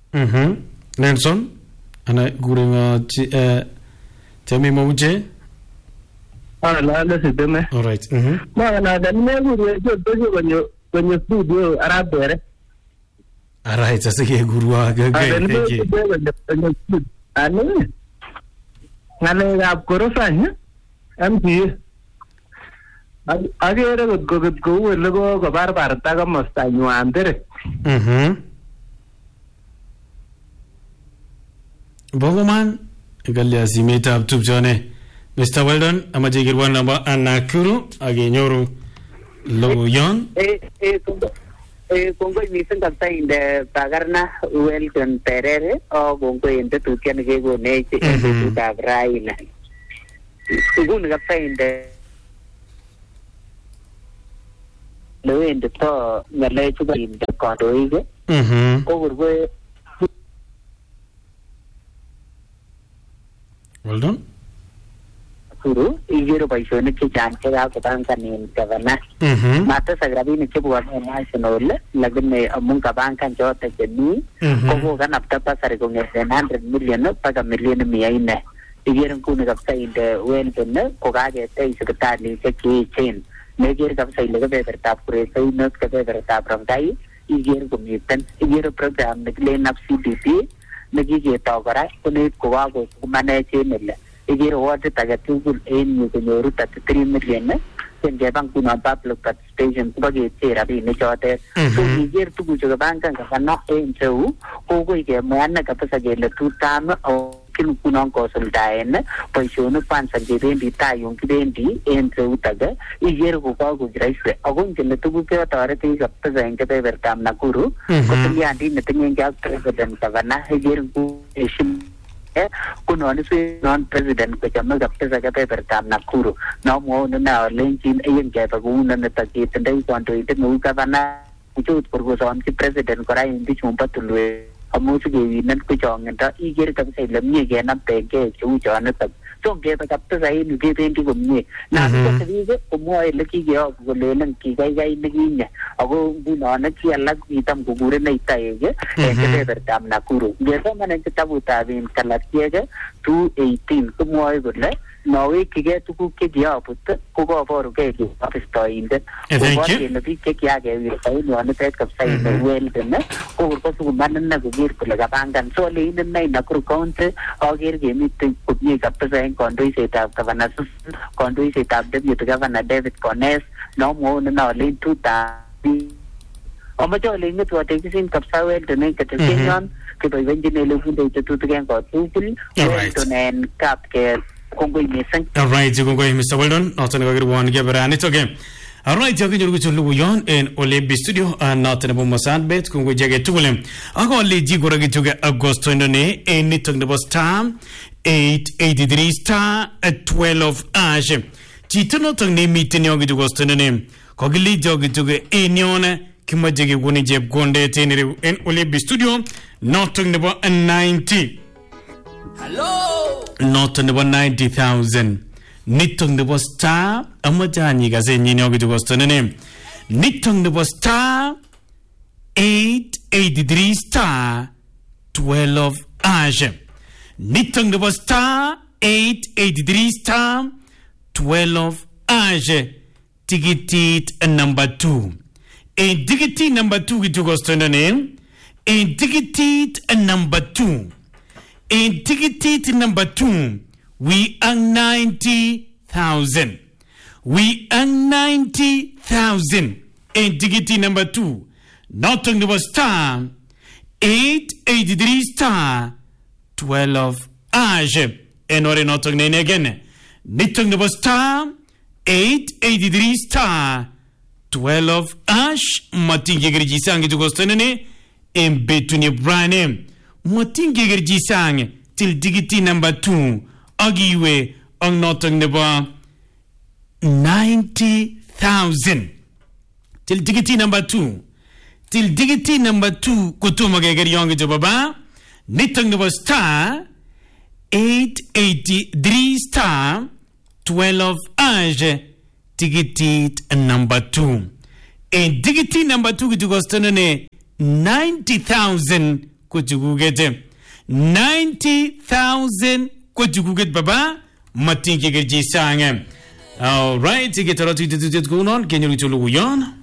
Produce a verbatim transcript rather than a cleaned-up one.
Mhm. Nelson ana guringa eh temi mouje. Ah, la la sideme. All right. Mhm. Ma na da ne guru jo dojo kwenye kwenye studio arabere. All right, sasa ke guru aga ga thank you. Ano? Ngale gap korosa ni. M P. Agere ko ko ko le ko ko barbar ta kamosta nywan tere. Mhm. Bogoman galya simeta tupjone Mister Weldon amaje girwan namba anakuru agenyoru loyon eh eh kongo eh kongo misen kapta inde pagarna Weldon Terere o kongo inde tukian ke go ne che inde ta braina sigun kapta inde lo inde to ngale chu inde ko do ige mhm ko gurwe Weldon Guru, igero paisone che janke ga kapan kanin kavana. Mhm. Mata sagrabi ne che buat national lagne amung kapan kan jota che ni ko ko kan apta pa sare ko nge one hundred million pa ka million mi aine. Igero ku ne kapsa inde wen ne ko ga ge te sekretari che ki chen. Ne igero kapsa ile ga be berta pure sai nos ka be berta pramdai igero ko mi tan igero program ne len up C D P ne gi ge ta gara ko ne ko ga ko manage ne Igero water tagatul aim you can yoru thirty-three million then gebang kuna bablo participation kubagi tera bi ne chote so igero tu gujo bank kan kana aim cheu ko ko ige manna kapasa gele tu tam o kin kuna ko suldaen paisonu pan sanjeben di tayong kidendi aim cheu taga igero ko ko gujraise agun jelle tu ke tare ti kapasa engke be bertam na guru ko tiandi ne tingen ga president kavana igero ku esim kuno ni se non president ko jamma gapte jaga pe bertam nakuru no mo na lenchin ayen ke pagu na ta ki tendai kwanto ite nu ka bana uchu purgoson ki president ko ra indi chumpa tulwe amu chu ge nan ko chong ta i ger ka sai lam ni ge na pe ke chu cho na ta so ge ta gapte sai ni ge ben ti ko ni na ko ti ge ko mo ai laki ge ko le nan ki gai gai ni ni ago bu no na ki alla ki tam ko gure nei ta ge e ke bertam nakuru ge ta man ke tabu ta bin kalat ge two eighteen ko mo ai le Nawe kige tuku ke dia put ko ko for ke ki office to inde thank you ne bi ke kya ge wi sai no ne tet kap sai ne wel ne ko ko su man na go gir ko laga bangan so le ne nai na kur count o gir ge mi te putni kap sai kon doi se ta ka bana su kon doi se ta de bi ta bana David Cones no mo ne na le tu ta o ma jo le ne tu te sin kap sai wel ne ke te sin ke bai ven ne le fu de tu tu gen ko tu pul to nen kap ke Kongo missing. All right, you go Mister Weldon. Not going to go on give an it again. All right, you're going to look yon in Olebi studio and not in a Bomasad bet. Kongo Jagget to him. I got Lady Goragi to get Agosto in the name, and it took the bus time eight eighty-three star at twelve ash. Chitano to name meeting Yogi to Agosto in the name. Kogli Jogi to get Enion, Kimajagi Winijeb Gonde in Olebi studio, not talking about a ninety. Hello. Not on the one ninety thousand. Nitong the was star. Amajani Gazeni Yogi was the name. Nitong the was star. Eight eighty three star. Twelve ash. Nitong the was star. Eight eighty three star. Twelve ash. Ticket number two. A ticket number two it was the name. A ticket number two. In ticket number two, we earn ninety thousand. We earn ninety thousand. In ticket number two, not on the star, eight eighty-three star, twelve ash. And or not on the again. Nitong the star, eight eighty-three star, twelve ash. Matingi Grigisangi to Gostonene, in Betunia Brane. Motingi Gerjisang till diggity number two. Agiwe on notong the bar ninety thousand. Till diggity number two. Till diggity number two. Kutuma Gager Young Jobaba. Nitong the star eight eighty three star twelve ash. Diggity number two. A diggity number two to go ninety thousand. ko chukuget. ninety thousand ko chukuget baba matingi gerji sange. All right, get a lot of it going on. Can you reach a